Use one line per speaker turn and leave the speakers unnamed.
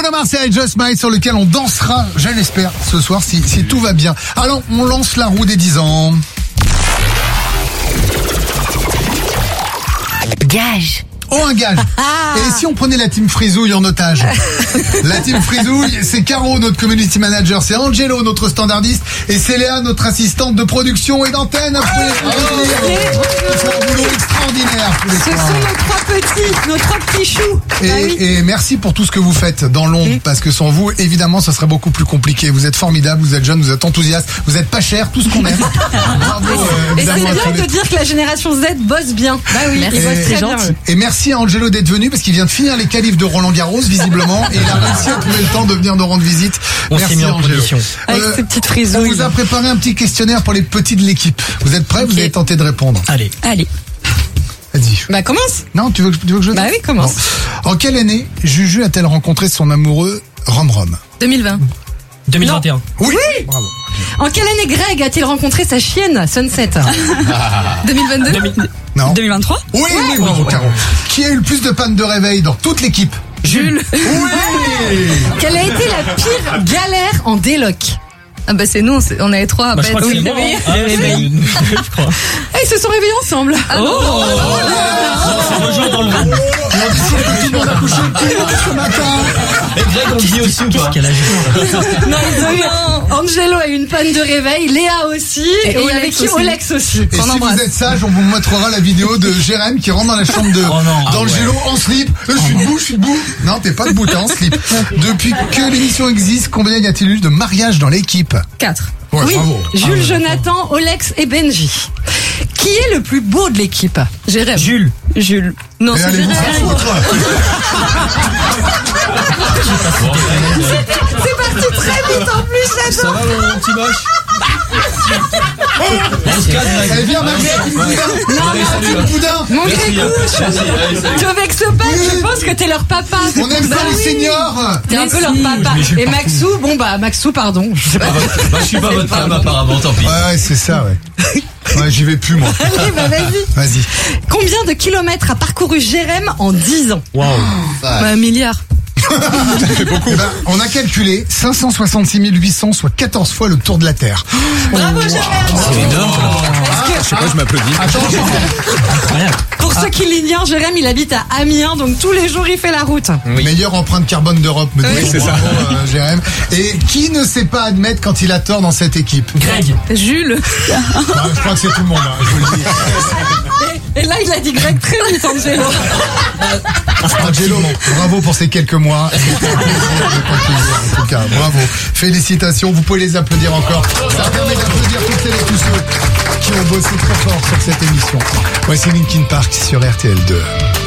Bruno Mars et Just Mine sur lequel on dansera, je l'espère, ce soir si tout va bien. Alors, on lance la roue des 10 ans.
Gage.
Oh, un gage. Et si on prenait la team Frisouille en otage? La team Frisouille, c'est Caro, notre community manager, c'est Angelo, notre standardiste, et c'est Léa, notre assistante de production et d'antenne. C'est un boulot extraordinaire.
Ce sont nos trois petits choux.
Et merci pour tout ce que vous faites dans l'ombre, parce que sans vous, évidemment, ça serait beaucoup plus compliqué. Vous êtes formidables, vous êtes jeunes, vous êtes enthousiastes, vous êtes pas chers, tout ce qu'on aime. Bravo,
et c'est
évidemment,
bien de dire que la génération Z bosse bien. Bah oui,
merci,
c'est
gentil.
Et merci à Angelo d'être venu, parce qu'il vient de finir les qualifs de Roland Garros, visiblement, et il a réussi à trouver le temps de venir nous rendre visite.
On s'est mis en condition.
Avec ses petites
On
frisouilles.
vous a préparé un petit questionnaire pour les petits de l'équipe. Vous êtes prêts? Vous allez tenter de répondre.
Allez.
Vas-y.
Bah commence.
Non, tu veux que je
Bah oui, commence.
Bon. En quelle année Juju a-t-elle rencontré son amoureux Rom?
2020.
2021.
Oui. Bravo.
En quelle année Greg a-t-il rencontré sa chienne Sunset?
2022.
Non.
2023.
Oui, bravo, Caro. Qui a eu le plus de pannes de réveil dans toute l'équipe?
Jules.
Oui.
Quelle a été la pire galère en déloc?
Ah bah c'est nous, on est les trois.
Bah, je crois que c'est moi. Je crois.
Ah, ils se sont réveillés ensemble.
Non, c'est 2 jours dans le vent.
Tout le monde a couché ce matin.
Et Greg, on dit aussi qu'est-ce qu'elle a joué.
Non, ils ont eu... Angelo a eu une panne de réveil, Léa aussi, et il y avait qui? Olex aussi.
Et si vous êtes sage, on vous montrera la vidéo de Jérém qui rentre dans la chambre d'Angelo en slip. Je suis debout. Non, t'es pas debout, t'es en slip. Depuis que l'émission existe, combien y a-t-il eu de mariages dans l'équipe?
4.
Ouais,
Oui,
bravo.
Jules, Jonathan, Olex et Benji. Qui est le plus beau de l'équipe?
Jérém.
Jules.
Non,
Et
c'est
allez vous
Jérém.
faire foutre.
C'est parti très vite en plus,
Ça va mon petit moche? On se casse, Greg.
Allez, viens, Maxime. Boudin.
Mon Grégouche, te vexe pas, je pense que t'es leur papa.
On aime ça les seniors.
T'es un peu leur papa. Et Maxou, Maxou, pardon. Je sais pas.
Bah, je suis pas votre femme apparemment, tant pis.
Ouais, c'est ça, ouais. Ouais, j'y vais plus, moi.
Allez, bah vas-y.
Vas-y.
Combien de kilomètres a parcouru Jérém en 10 ans?
Waouh.
Bah, 1 milliard.
Eh ben, on a calculé 566 800, soit 14 fois le tour de la Terre.
Bravo Jérém.
C'est énorme. Je sais pas, je m'applaudis.
Attends,
Incroyable.
Pour ceux qui l'ignorent, Jérém, il habite à Amiens, donc tous les jours il fait la route.
meilleure empreinte carbone d'Europe, me dit c'est ça. Jérém. Et qui ne sait pas admettre quand il a tort dans cette équipe?
Greg.
Jules.
Je crois que c'est tout le monde, hein, je vous le dis.
Et là, il a dit Greg très vite, Angelo.
Angelo, bravo pour ces quelques mois. C'était un plaisir de t'accueillir, en tout cas, bravo. Félicitations, vous pouvez les applaudir encore. Ça permet d'applaudir toutes celles et tous ceux qui ont bossé très fort sur cette émission. Voici Linkin Park sur RTL2.